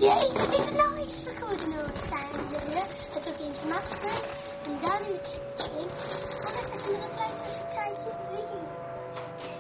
Yeah, it's nice recording all the sounds earlier. I took it into Max's room and down in the kitchen.